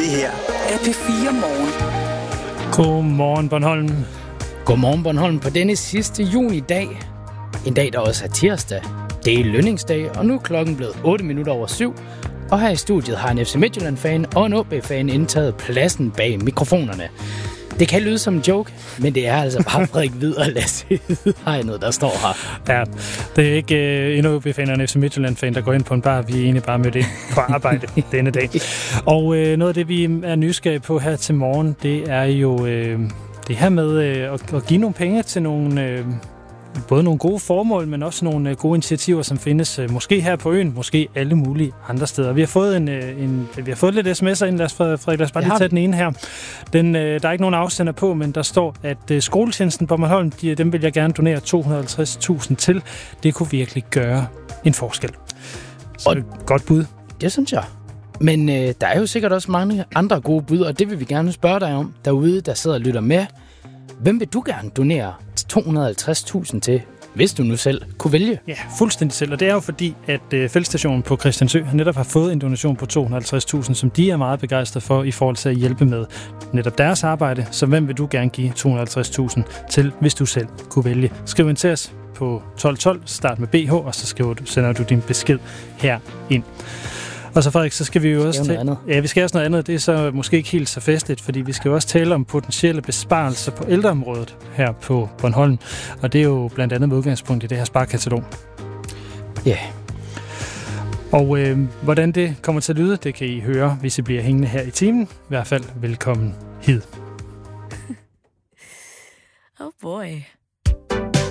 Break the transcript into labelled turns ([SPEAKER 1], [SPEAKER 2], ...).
[SPEAKER 1] Det her er P4 Morgen.
[SPEAKER 2] Godmorgen, Bornholm.
[SPEAKER 3] Godmorgen, Bornholm, på denne sidste junidag. En dag, der også er tirsdag. Det er lønningsdag, og nu er klokken blevet 8:07. Og her i studiet har en FC Midtjylland-fan og en OB-fan indtaget pladsen bag mikrofonerne. Det kan lyde som en joke, men det er altså bare Frederik Hvid og Lasse Hegnet, der står her.
[SPEAKER 2] Ja, det er ikke en OB-fan og en FC Midtjylland-fan, der går ind på en bar. Vi er egentlig bare mødt ind på arbejde denne dag. Og noget af det, vi er nysgerrige på her til morgen, det er jo det her med at give nogle penge til nogle... både nogle gode formål, men også nogle gode initiativer, som findes måske her på øen, måske alle mulige andre steder. Vi har fået vi har fået lidt sms'er ind, Frederik, lad os bare lige tage den ene her. Der er ikke nogen afsender på, men der står, at skoletjenesten på Bornholm, dem vil jeg gerne donere 250.000 til. Det kunne virkelig gøre en forskel. Så godt bud.
[SPEAKER 3] Det synes jeg. Men der er jo sikkert også mange andre gode bud, og det vil vi gerne spørge dig om derude, der sidder og lytter med. Hvem vil du gerne donere 250.000 til, hvis du nu selv kunne vælge?
[SPEAKER 2] Ja, fuldstændig selv. Og det er jo fordi, at feltstationen på Christiansø netop har fået en donation på 250.000, som de er meget begejstrede for i forhold til at hjælpe med netop deres arbejde. Så hvem vil du gerne give 250.000 til, hvis du selv kunne vælge? Skriv ind til os på 1212, start med BH, og så sender du din besked her ind. Og så Frederik, så skal vi jo også vi skal også noget andet. Det er så måske ikke helt så festligt, fordi vi skal jo også tale om potentielle besparelser på ældreområdet her på Bornholm. Og det er jo blandt andet med udgangspunkt i det her sparekatalog.
[SPEAKER 3] Ja.
[SPEAKER 2] Og hvordan det kommer til at lyde, det kan I høre, hvis I bliver hængende her i timen. I hvert fald velkommen hid.
[SPEAKER 4] Oh boy.